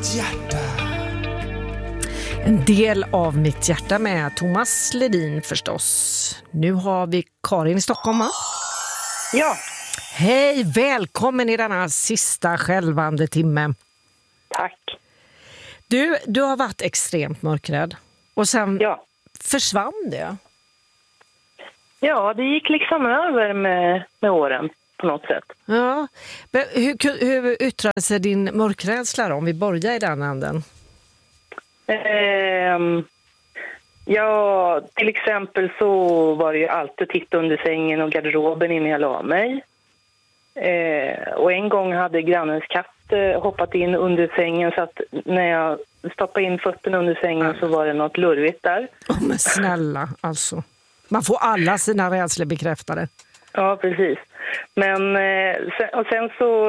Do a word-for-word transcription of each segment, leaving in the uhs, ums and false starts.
mitt hjärta. En del av mitt hjärta med Thomas Ledin förstås. Nu har vi Karin i Stockholm, va? Ja. Hej, välkommen i denna sista skälvande timme. Tack. Du, du har varit extremt mörkrädd. Och sen ja. försvann det. Ja, det gick liksom över med, med åren på något sätt. Ja. Men hur, hur yttrade sig din mörkrädsla då, om vi börjar i den änden? Eh, ja, till exempel så var det ju alltid titta under sängen och garderoben innan jag la mig. Eh, och en gång hade grannens katt eh, hoppat in under sängen, så att när jag stoppade in fötterna under sängen så var det något lurvigt där. Oh, men snälla, alltså. Man får alla sina rädslor bekräftade. Ja, precis. Men, eh, sen, och sen så...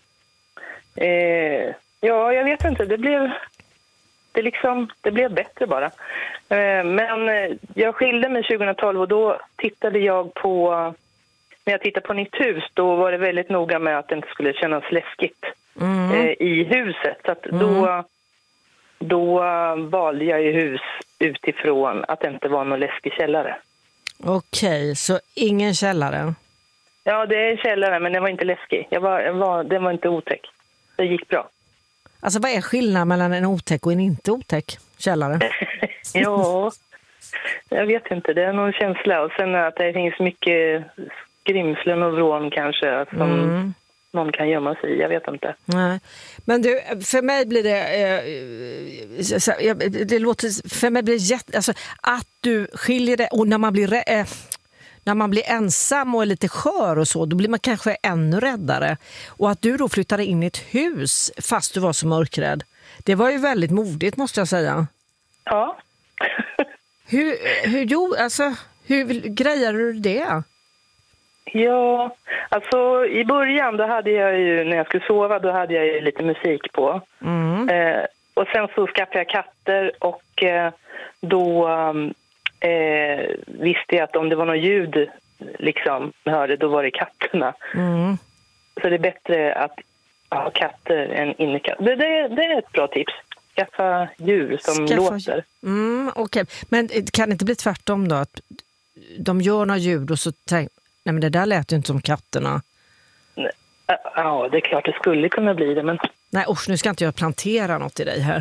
Eh, ja, jag vet inte. Det blev... Det, liksom, det blev bättre bara. Eh, men eh, jag skilde mig tjugohundratolv och då tittade jag på... När jag tittade på nytt hus, då var det väldigt noga med att det inte skulle kännas läskigt Mm. eh, i huset. Så att då, Mm. då valde jag ju hus utifrån att det inte var någon läskig källare. Okej, så ingen källare? Ja, det är källare, men det var inte läskig. Jag var, jag var, det var inte otäck. Det gick bra. Alltså vad är skillnaden mellan en otäck och en inte otäck källare? Ja, jag vet inte. Det är någon känsla. Och sen att det finns mycket skrimslen och vrån kanske som Mm. någon kan gömma sig i. Jag vet inte. Nej. Men du, för mig blir det eh, så, jag, det låter för mig blir det jätte, alltså att du skiljer dig, och när man blir eh, när man blir ensam och är lite skör och så, då blir man kanske ännu räddare. Och att du då flyttade in i ett hus fast du var så mörkrädd, det var ju väldigt modigt, måste jag säga. Ja. Hur, hur, jo, alltså, hur grejade du det? Ja, alltså i början då hade jag ju, när jag skulle sova, då hade jag ju lite musik på. Mm. Eh, och sen så skaffade jag katter och eh, då eh, visste jag att om det var något ljud liksom hörde, då var det katterna. Mm. Så det är bättre att ha katter än innekatter. Det, det, det är ett bra tips. Skaffa djur som Skaffa... låter. Mm, okej. Okay. Men kan det inte bli tvärtom då? Att de gör några ljud och så tänker nej, men det där lät ju inte som katterna. Ja, det är klart det skulle kunna bli det, men... Nej, usch, nu ska inte jag plantera något i dig här.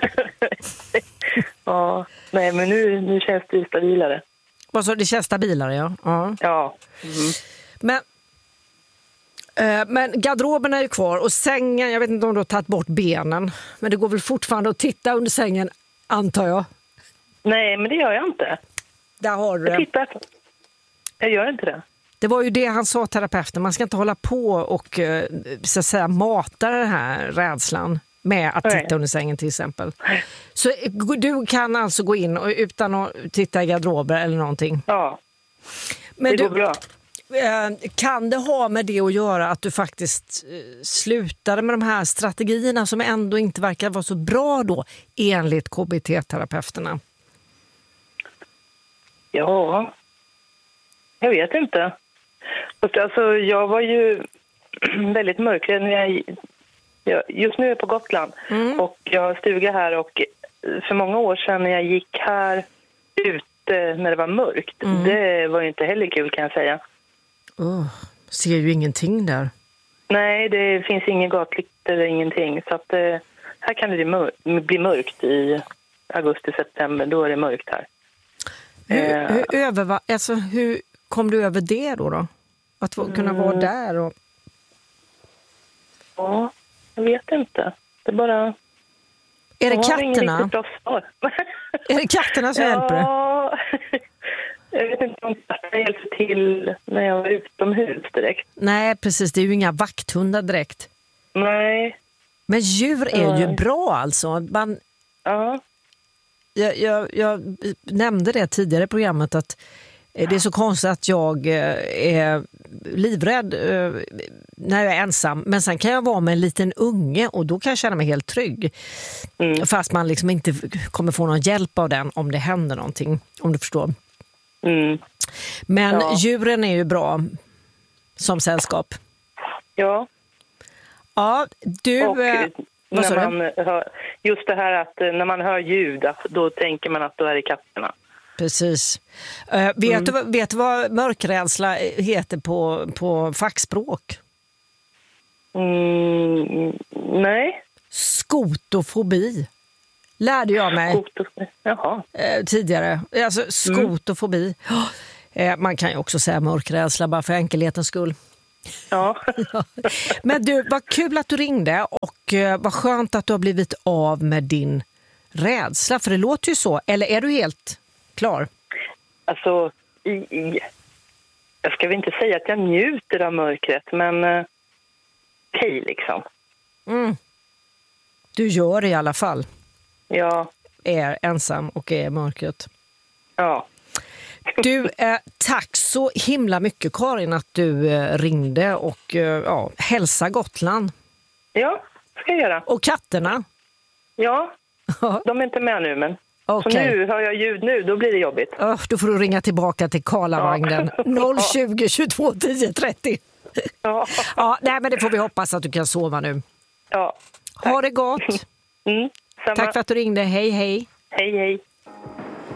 Ja, nej, men nu, nu känns det stabilare. Vad så, det känns stabilare, ja. Ja. Ja. Mm. Men, eh, men garderoben är ju kvar och sängen, jag vet inte om du har tagit bort benen. Men det går väl fortfarande att titta under sängen, antar jag. Nej, men det gör jag inte. Där har du det. Jag tittar. Jag gör inte det. Det var ju det han sa, terapeuten. Man ska inte hålla på och så att säga mata den här rädslan med att titta Nej. under sängen till exempel. Så du kan alltså gå in och, utan att titta i garderober eller någonting? Ja, men det går du, bra. Kan det ha med det att göra att du faktiskt slutade med de här strategierna som ändå inte verkar vara så bra då enligt K B T-terapeuterna? Ja, jag vet inte. Alltså, jag var ju väldigt mörkrädd när jag, jag... Just nu är jag på Gotland mm. och jag har stuga här, och för många år sedan när jag gick här ute när det var mörkt, mm. det var ju inte heller kul, kan jag säga. Oh, ser ju ingenting där. Nej, det finns ingen gatlykt eller ingenting. Så att eh, här kan det bli, mör- bli mörkt i augusti-september. Då är det mörkt här. Hur, eh. hur, över, alltså, hur kom du över det då? då? Att få, kunna vara där? Och... Ja, jag vet inte. Det är bara... Är det katterna? Är det katterna som ja, hjälper det? Jag vet inte om katterna hjälper till när jag var utomhus direkt. Nej, precis. Det är ju inga vakthundar direkt. Nej. Men djur är ja. ju bra alltså. Man... Ja. Jag, jag, jag nämnde det tidigare i programmet att det är så konstigt att jag är livrädd när jag är ensam. Men sen kan jag vara med en liten unge och då kan jag känna mig helt trygg. Mm. Fast man liksom inte kommer få någon hjälp av den om det händer någonting, om du förstår. Mm. Men ja. djuren är ju bra som sällskap. Ja. Ja, du... Och Vad sa när du? man hör, just det här att eh, när man hör ljud, att, då tänker man att då är det katterna. Precis. Uh, vet, Mm. du, vet du vad mörkrädsla heter på, på fackspråk? Mm, nej. Skotofobi. Lärde jag mig Skoter. Jaha. uh, tidigare. Alltså skotofobi. Mm. Uh, man kan ju också säga mörkrädsla bara för enkelhetens skull. Ja. Men du, vad kul att du ringde och uh, vad skönt att du har blivit av med din rädsla. För det låter ju så. Eller är du helt klar? Alltså, i, i, jag ska väl inte säga att jag njuter av mörkret, men eh, okej liksom. Mm. Du gör det i alla fall. Ja. Är ensam och är i mörkret. Ja. Du, eh, tack så himla mycket Karin att du eh, ringde och eh, ja, hälsa Gotland. Ja, ska jag göra. Och katterna. Ja, de är inte med nu, men Okay. så nu hör jag ljud nu, då blir det jobbigt. Oh, då får du ringa tillbaka till Karlavagnen. Ja. noll tjugo tjugotvå tio trettio. Ja. Ja, nej, men det får vi hoppas att du kan sova nu. Ja. Ha det gott. Mm, samma. Tack för att du ringde. Hej, hej. Hej, hej.